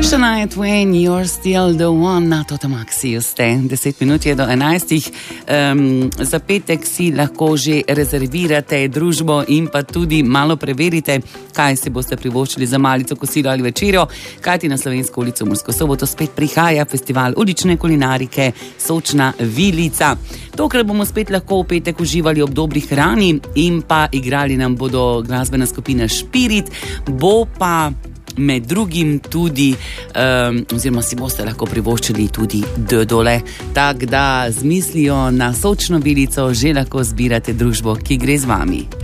Shania Twain, you're still the one, na Totamaxiju ste. 10 minut je do 11. Za petek si lahko že rezervirate družbo in pa tudi malo preverite, kaj se boste privoščili za malico, kosilo ali večerjo, kajti na Slovensko ulico v Mursko Soboto spet prihaja festival ulične kulinarike Sočna vilica. Tokrat bomo spet lahko v petek uživali ob dobri hrani in pa igrali nam bodo glasbena skupina Špirit, bo pa med drugim tudi, oziroma si boste lahko privoščili tudi dodole. Tak da z mislijo na Sočno vilico že lahko zbirate družbo, ki gre z vami.